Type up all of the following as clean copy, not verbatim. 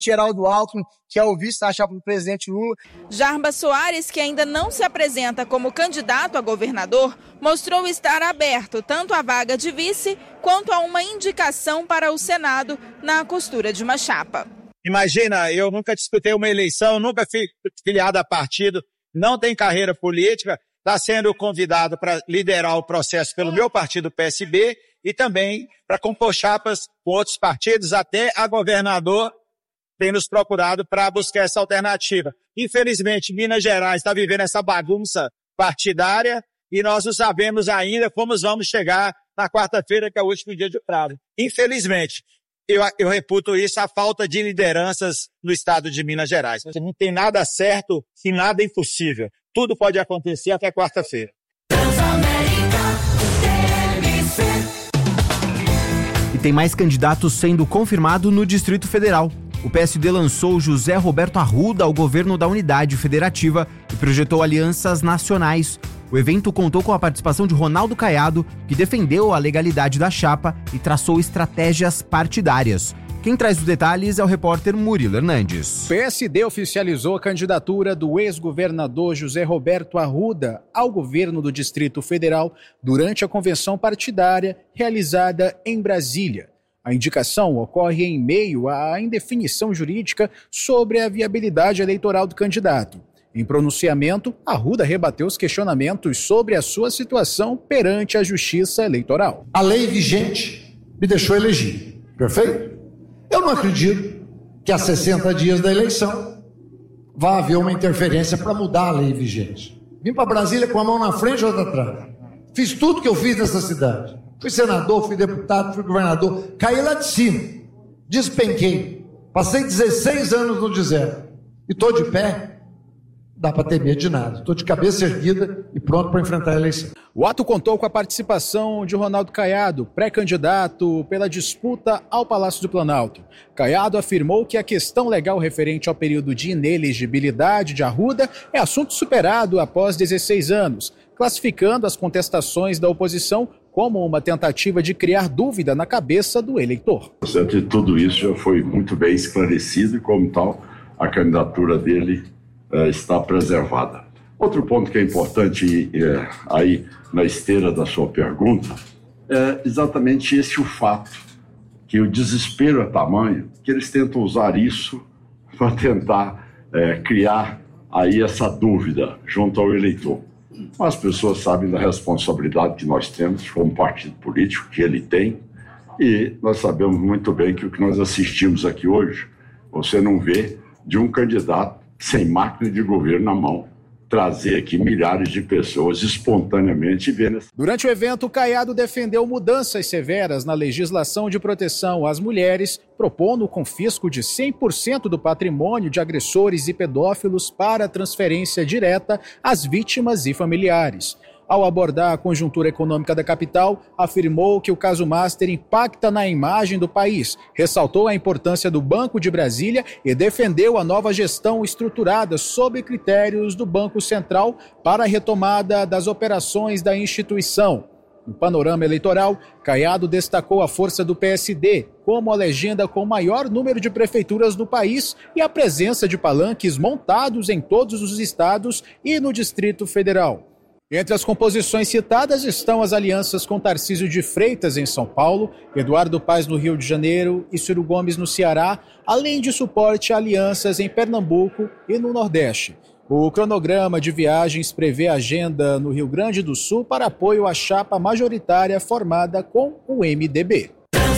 Geraldo Alckmin, que é o vice da chapa do presidente Lula. Jarbas Soares, que ainda não se apresenta como candidato a governador, mostrou estar aberto tanto à vaga de vice quanto a uma indicação para o Senado na costura de uma chapa. Imagina, eu nunca disputei uma eleição, nunca fui filiado a partido, não tenho carreira política, está sendo convidado para liderar o processo pelo meu partido PSB e também para compor chapas com outros partidos, até a governador tem nos procurado para buscar essa alternativa. Infelizmente, Minas Gerais está vivendo essa bagunça partidária e nós não sabemos ainda como vamos chegar na quarta-feira, que é o último dia de prazo. Infelizmente, eu reputo isso, a falta de lideranças no estado de Minas Gerais. Não tem nada certo e nada impossível. Tudo pode acontecer até quarta-feira. E tem mais candidatos sendo confirmado no Distrito Federal. O PSD lançou José Roberto Arruda ao governo da Unidade Federativa e projetou alianças nacionais. O evento contou com a participação de Ronaldo Caiado, que defendeu a legalidade da chapa e traçou estratégias partidárias. Quem traz os detalhes é o repórter Murilo Hernandes. O PSD oficializou a candidatura do ex-governador José Roberto Arruda ao governo do Distrito Federal durante a convenção partidária realizada em Brasília. A indicação ocorre em meio à indefinição jurídica sobre a viabilidade eleitoral do candidato. Em pronunciamento, Arruda rebateu os questionamentos sobre a sua situação perante a Justiça Eleitoral. A lei vigente me deixou eleger, perfeito? Eu não acredito que há 60 dias da eleição vá haver uma interferência para mudar a lei vigente. Vim para Brasília com a mão na frente e outra atrás. Fiz tudo que eu fiz nessa cidade. Fui senador, fui deputado, fui governador. Caí lá de cima. Despenquei. Passei 16 anos no deserto. E estou de pé. Dá para ter medo de nada. Estou de cabeça erguida e pronto para enfrentar a eleição. O ato contou com a participação de Ronaldo Caiado, pré-candidato pela disputa ao Palácio do Planalto. Caiado afirmou que a questão legal referente ao período de inelegibilidade de Arruda é assunto superado após 16 anos, classificando as contestações da oposição como uma tentativa de criar dúvida na cabeça do eleitor. De tudo isso já foi muito bem esclarecido e, como tal, a candidatura dele está preservada. Outro ponto que é importante aí na esteira da sua pergunta é exatamente esse o fato, que o desespero é tamanho que eles tentam usar isso para tentar criar aí essa dúvida junto ao eleitor. As pessoas sabem da responsabilidade que nós temos como partido político, que ele tem, e nós sabemos muito bem que o que nós assistimos aqui hoje, você não vê de um candidato sem máquina de governo na mão trazer aqui milhares de pessoas espontaneamente vendo. Durante o evento, Caiado defendeu mudanças severas na legislação de proteção às mulheres, propondo o confisco de 100% do patrimônio de agressores e pedófilos para transferência direta às vítimas e familiares. Ao abordar a conjuntura econômica da capital, afirmou que o caso Master impacta na imagem do país, ressaltou a importância do Banco de Brasília e defendeu a nova gestão estruturada sob critérios do Banco Central para a retomada das operações da instituição. No panorama eleitoral, Caiado destacou a força do PSD como a legenda com maior número de prefeituras do país e a presença de palanques montados em todos os estados e no Distrito Federal. Entre as composições citadas estão as alianças com Tarcísio de Freitas, em São Paulo, Eduardo Paes, no Rio de Janeiro e Ciro Gomes, no Ceará, além de suporte a alianças em Pernambuco e no Nordeste. O cronograma de viagens prevê agenda no Rio Grande do Sul para apoio à chapa majoritária formada com o MDB.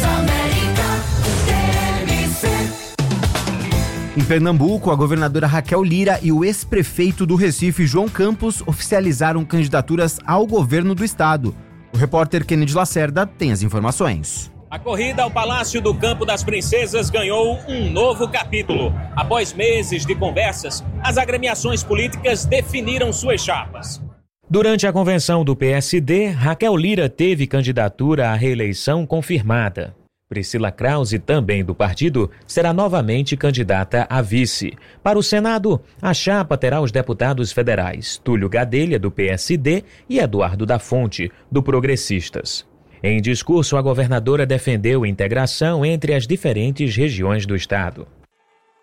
Em Pernambuco, a governadora Raquel Lira e o ex-prefeito do Recife, João Campos, oficializaram candidaturas ao governo do estado. O repórter Kennedy Lacerda tem as informações. A corrida ao Palácio do Campo das Princesas ganhou um novo capítulo. Após meses de conversas, as agremiações políticas definiram suas chapas. Durante a convenção do PSD, Raquel Lira teve candidatura à reeleição confirmada. Priscila Krause, também do partido, será novamente candidata a vice. Para o Senado, a chapa terá os deputados federais Túlio Gadelha, do PSD, e Eduardo da Fonte, do Progressistas. Em discurso, a governadora defendeu a integração entre as diferentes regiões do estado.